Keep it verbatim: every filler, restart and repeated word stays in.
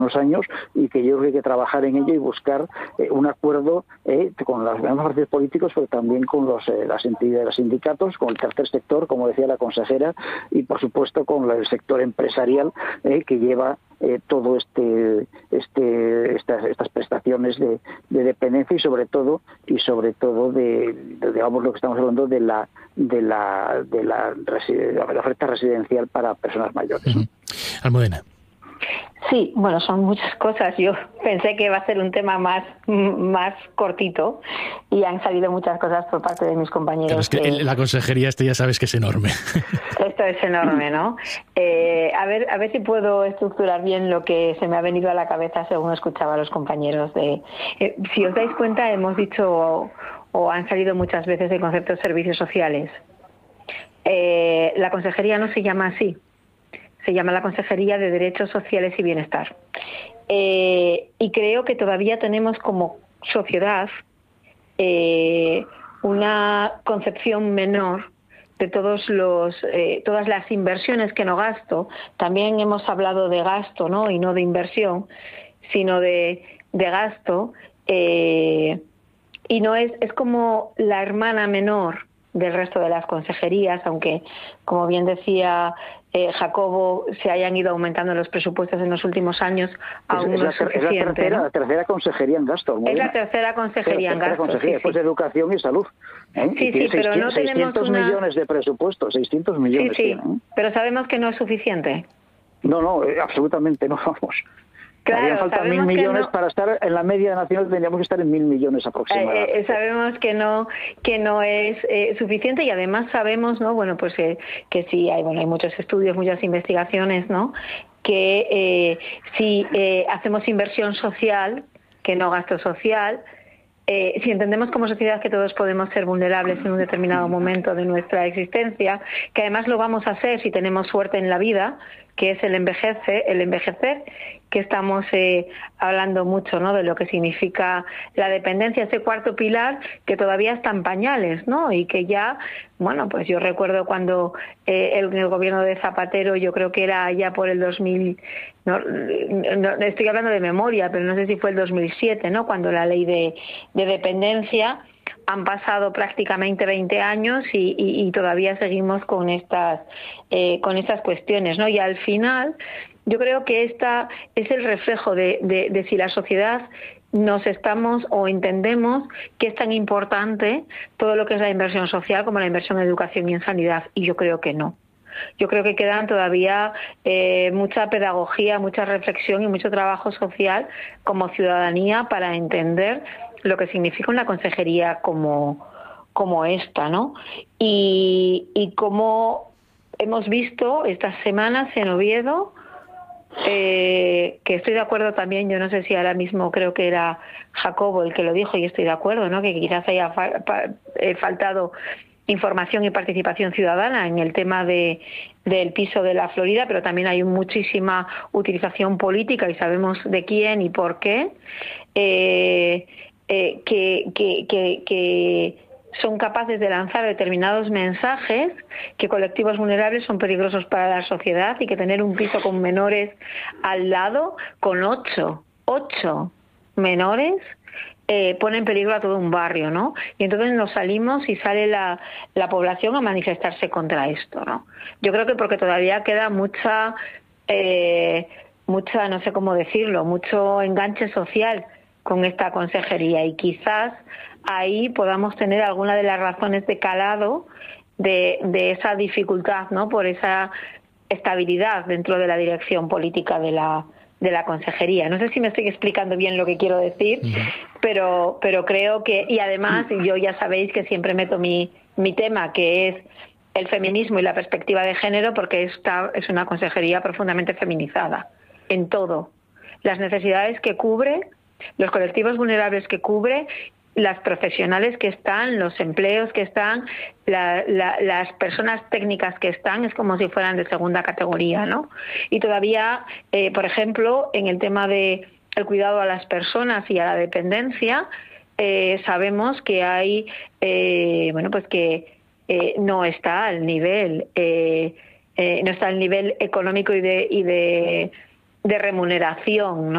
unos años, y que yo creo que hay que trabajar en ello y buscar eh, un acuerdo eh, con los demás partidos políticos, pero también con los, eh, las entidades, los sindicatos, con el tercer sector, como decía la consejera, y por supuesto con el sector empresarial eh, que lleva eh, todo este, este estas, estas prestaciones de, de dependencia y sobre todo y sobre todo de, de digamos lo que estamos hablando de la de la de la, de la oferta residencial para personas mayores. Uh-huh. Almudena. Sí, bueno, son muchas cosas. Yo pensé que iba a ser un tema más, más cortito y han salido muchas cosas por parte de mis compañeros. Claro, es que que... la consejería este ya sabes que es enorme. Esto es enorme, ¿no? Eh, a ver, a ver si puedo estructurar bien lo que se me ha venido a la cabeza según escuchaba a los compañeros. De, eh, si os dais cuenta, hemos dicho o, o han salido muchas veces el concepto de servicios sociales. Eh, la consejería no se llama así. Se llama la Consejería de Derechos Sociales y Bienestar. Eh, y creo que todavía tenemos como sociedad eh, una concepción menor de todos los, eh, todas las inversiones que no gasto. También hemos hablado de gasto, ¿no? Y no de inversión, sino de, de gasto. Eh, y no es, es como la hermana menor del resto de las consejerías, aunque, como bien decía eh, Jacobo, se hayan ido aumentando los presupuestos en los últimos años, aún es, no es, es la, suficiente. es la, tercera, ¿no? la tercera consejería en gasto. Es la tercera consejería en gasto. Consejería, sí, después sí. de Educación y Salud. ¿eh? Sí, y sí, pero no tenemos seiscientos una... millones de presupuesto, seiscientos millones Sí, sí, tienen. ¿eh? pero sabemos que no es suficiente. No, no, eh, absolutamente no, vamos. Claro, Harían falta mil millones no... para estar en la media nacional, tendríamos que estar en mil millones aproximadamente. Eh, eh, sabemos que no que no es eh, suficiente y además sabemos, no, bueno, pues eh, que sí hay, bueno, hay muchos estudios, muchas investigaciones, no, que eh, si eh, hacemos inversión social, que no gasto social. Eh, si entendemos como sociedad que todos podemos ser vulnerables en un determinado momento de nuestra existencia, que además lo vamos a hacer si tenemos suerte en la vida, que es el envejecer, el envejecer, que estamos eh, hablando mucho, ¿no?, de lo que significa la dependencia, ese cuarto pilar que todavía está en pañales, ¿no? Y que ya, bueno, pues yo recuerdo cuando eh, el, el gobierno de Zapatero, yo creo que era ya por el dos mil, no, no, estoy hablando de memoria, pero no sé si fue el dos mil siete, ¿no?, cuando la ley de, de dependencia. Han pasado prácticamente veinte años y, y, y todavía seguimos con estas eh, con estas cuestiones, ¿no? Y al final yo creo que esta es el reflejo de, de, de si la sociedad nos estamos o entendemos que es tan importante todo lo que es la inversión social como la inversión en educación y en sanidad, y yo creo que no. Yo creo que quedan todavía eh, mucha pedagogía, mucha reflexión y mucho trabajo social como ciudadanía para entender lo que significa una consejería como, como esta, ¿no? Y, y como hemos visto estas semanas en Oviedo, eh, que estoy de acuerdo también, yo no sé si ahora mismo creo que era Jacobo el que lo dijo y estoy de acuerdo, ¿no?, que quizás haya fa- fa- eh, faltado información y participación ciudadana en el tema de del piso de la Florida, pero también hay muchísima utilización política y sabemos de quién y por qué, eh, eh, que, que, que, que son capaces de lanzar determinados mensajes, que colectivos vulnerables son peligrosos para la sociedad y que tener un piso con menores al lado, con ocho, ocho menores, Eh, pone en peligro a todo un barrio, ¿no? Y entonces nos salimos y sale la, la población a manifestarse contra esto, ¿no? Yo creo que porque todavía queda mucha, eh, mucha, no sé cómo decirlo, mucho enganche social con esta consejería y quizás ahí podamos tener alguna de las razones de calado de, de esa dificultad, ¿no?, por esa estabilidad dentro de la dirección política de la de la consejería. No sé si me estoy explicando bien lo que quiero decir, uh-huh. pero pero creo que, y además yo ya sabéis que siempre meto mi, mi tema, que es el feminismo y la perspectiva de género, porque esta es una consejería profundamente feminizada en todo. Las necesidades que cubre, los colectivos vulnerables que cubre, las profesionales que están, los empleos que están, la, la, las personas técnicas que están, es como si fueran de segunda categoría, ¿no? Y todavía, eh, por ejemplo, en el tema de el cuidado a las personas y a la dependencia, eh, sabemos que hay, eh, bueno, pues que eh, no está al nivel, eh, eh, no está al nivel económico y de y de, de remuneración, ¿no?